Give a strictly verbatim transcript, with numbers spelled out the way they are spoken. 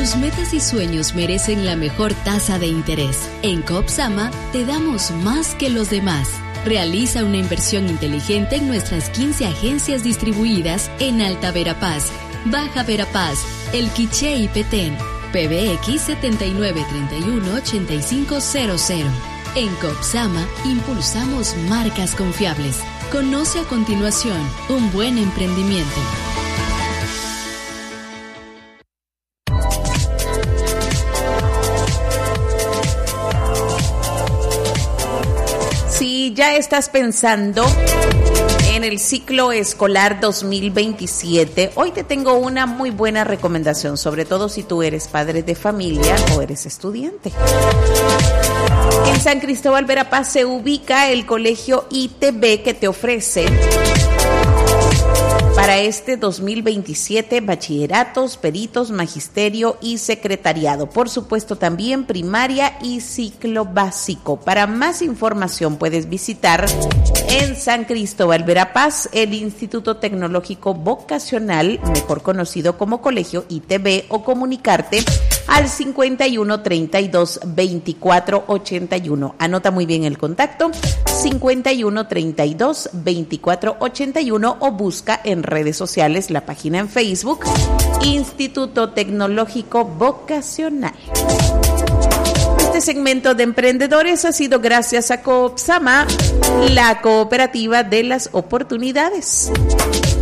Tus metas y sueños merecen la mejor tasa de interés. En Copsama te damos más que los demás. Realiza una inversión inteligente en nuestras quince agencias distribuidas en Alta Verapaz, Baja Verapaz, El Quiché y Petén. P B X setenta y nueve treinta y uno ochenta y cinco cero cero. En Copsama impulsamos marcas confiables. Conoce a continuación un buen emprendimiento. Si ya estás pensando en el ciclo escolar dos mil veintisiete, hoy te tengo una muy buena recomendación, sobre todo si tú eres padre de familia o eres estudiante. En San Cristóbal Verapaz se ubica el colegio I T B, que te ofrece para este dos mil veintisiete bachilleratos, peritos, magisterio y secretariado. Por supuesto, también primaria y ciclo básico. Para más información puedes visitar en San Cristóbal Verapaz el Instituto Tecnológico Vocacional, mejor conocido como Colegio I T B, o comunicarte al cincuenta y uno treinta y dos veinticuatro ochenta y uno. Anota muy bien el contacto, cincuenta y uno treinta y dos veinticuatro ochenta y uno, o busca en redes sociales la página en Facebook Instituto Tecnológico Vocacional. Este segmento de emprendedores ha sido gracias a Copsama, la cooperativa de las oportunidades.